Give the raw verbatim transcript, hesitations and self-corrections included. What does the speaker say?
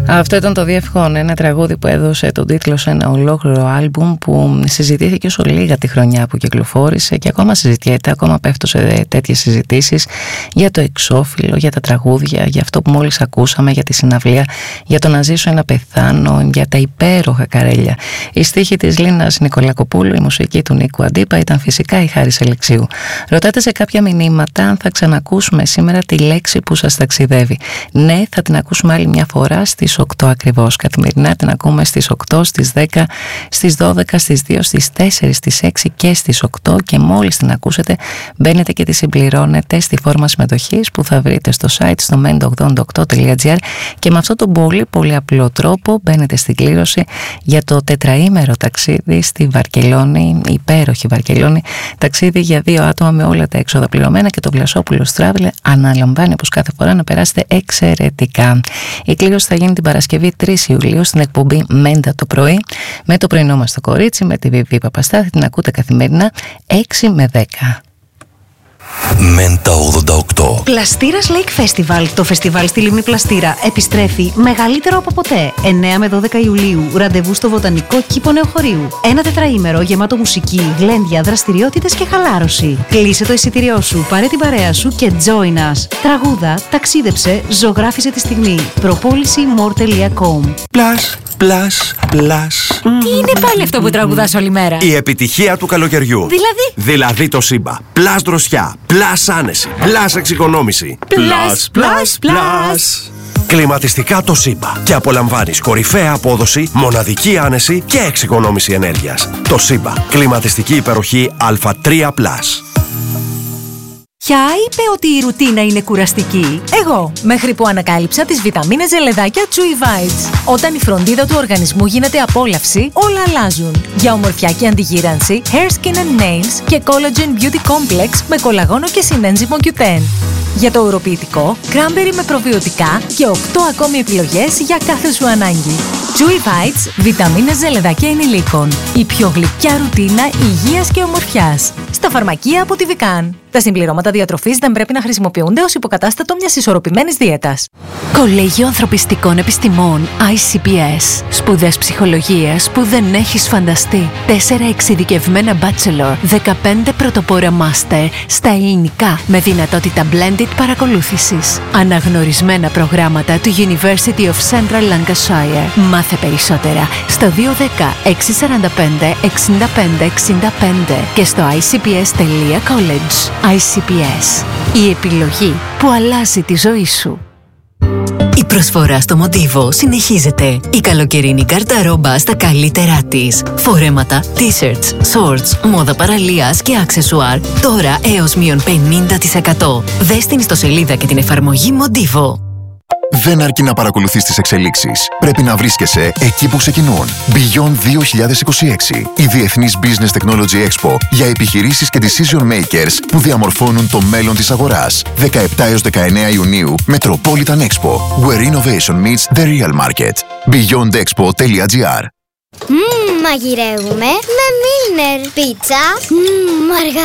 Αυτό ήταν το Διευχών, ένα τραγούδι που έδωσε τον τίτλο σε ένα ολόκληρο άλμπουμ που συζητήθηκε όσο λίγα τη χρονιά που κυκλοφόρησε και ακόμα συζητιέται, ακόμα πέφτω σε τέτοιες συζητήσεις για το εξώφυλλο, για τα τραγούδια, για αυτό που μόλις ακούσαμε, για τη συναυλία, για το να ζήσω ένα πεθάνω, για τα υπέροχα καρέλια. Η στίχη της Λίνας Νικολακοπούλου, η μουσική του Νίκου Αντίπα ήταν φυσικά η Χάρης Αλεξίου. Ρωτάτε σε κάποια μηνύματα αν θα ξανακούσουμε σήμερα τη λέξη που σας ταξιδεύει. Ναι, θα την ακούσουμε άλλη μια φορά στις οκτώ ακριβώς. Καθημερινά την ακούμε στις οκτώ, στις δέκα, στις δώδεκα, στις δύο, στις τέσσερις, στις έξι και στις οκτώ και μόλις την ακούσετε μπαίνετε και τη συμπληρώνετε στη φόρμα συμμετοχής που θα βρείτε στο site στο μέντο ογδόντα οκτώ τελεία τζι άρ και με αυτόν τον πολύ πολύ απλό τρόπο μπαίνετε στην κλήρωση για το τετραήμερο ταξίδι στη Βαρκελόνη, υπέροχη Βαρκελόνη, ταξίδι για δύο άτομα με όλα τα έξοδα πληρωμένα και το Βλασόπουλος Travel αναλαμβάνει όπως κάθε φορά να περάσετε εξαιρετικά. Η κλήρωση θα γίνει την Παρασκευή τρεις Ιουλίου στην εκπομπή Μέντα το πρωί με το πρωινό μας το κορίτσι, με τη Βιβί Παπαστάθη, την ακούτε καθημερινά έξι με δέκα. Μέντα ογδόντα οκτώ. Πλαστήρας Lake Festival. Το φεστιβάλ στη Λίμνη Πλαστήρα επιστρέφει μεγαλύτερο από ποτέ. εννέα με δώδεκα Ιουλίου. Ραντεβού στο Βοτανικό Κήπο Νεοχωρίου. Ένα τετραήμερο γεμάτο μουσική, γλέντια, δραστηριότητες και χαλάρωση. Κλείσε το εισιτήριό σου, πάρε την παρέα σου και join us. Τραγούδα, ταξίδεψε, ζωγράφισε τη στιγμή. προπόληση μορ τελεία κομ. Πλάς, πλάς, πλάς. Τι είναι πάλι αυτό που τραγουδάς όλη μέρα? Η επιτυχία του καλοκαιριού. Δηλαδή? Δηλαδή το Σύμπα. Πλάς δροσιά, πλάς άνεση, πλάς εξοικονόμηση. Πλάς, πλάς, πλάς. Κλιματιστικά το Σύμπα. Και απολαμβάνεις κορυφαία απόδοση, μοναδική άνεση και εξοικονόμηση ενέργειας. Το Σύμπα. Κλιματιστική υπεροχή Α τρία πλας. Ποια είπε ότι η ρουτίνα είναι κουραστική? Εγώ, μέχρι που ανακάλυψα τις βιταμίνες ζελεδάκια Chewy Vites. Όταν η φροντίδα του οργανισμού γίνεται απόλαυση, όλα αλλάζουν. Για ομορφιά και αντιγύρανση, Hair, Skin and Nails και Collagen Beauty Complex με κολαγόνο και συνένζυμο κιου τεν. Για το ουροποιητικό, Cranberry με προβιωτικά και οκτώ ακόμη επιλογές για κάθε σου ανάγκη. Chewy Vites, βιταμίνες ζελεδάκια ενηλίκων. Η πιο γλυκιά ρουτίνα υγείας και ομορφιάς. Στα φαρμακεία από τη Vican. Τα συμπληρώματα διατροφής δεν πρέπει να χρησιμοποιούνται ως υποκατάστατο μιας ισορροπημένης δίαιτας. Κολέγιο Ανθρωπιστικών Επιστημών άι σι πι ες. Σπουδές ψυχολογίας που δεν έχεις φανταστεί. Τέσσερα εξειδικευμένα bachelor, δεκαπέντε πρωτοπόρα master στα ελληνικά με δυνατότητα blended παρακολούθησης. Αναγνωρισμένα προγράμματα του University of Central Lancashire. Μάθε περισσότερα στο δύο ένα μηδέν έξι τέσσερα πέντε εξήντα πέντε εξήντα πέντε και στο άι σι πι ες τελεία college. άι σι πι ες. Η επιλογή που αλλάζει τη ζωή σου. Η προσφορά στο Μοντίβο συνεχίζεται. Η καλοκαιρινή γκαρταρόμπα στα καλύτερά της. Φορέματα, t-shirts, shorts, μόδα παραλίας και αξεσουάρ. Τώρα έως μείον πενήντα τοις εκατό. Δες την ιστοσελίδα και την εφαρμογή Μοντίβο. Δεν αρκεί να παρακολουθείς τις εξελίξεις. Πρέπει να βρίσκεσαι εκεί που ξεκινούν. Beyond δύο χιλιάδες είκοσι έξι. Η Διεθνής Business Technology Expo για επιχειρήσεις και decision makers που διαμορφώνουν το μέλλον της αγοράς. δεκαεπτά έως δεκαεννέα Ιουνίου, Metropolitan Expo. Where innovation meets the real market. beyond expo τελεία τζι άρ. Μμμ, μαγειρεύουμε με Milner. Πίτσα, μμμ,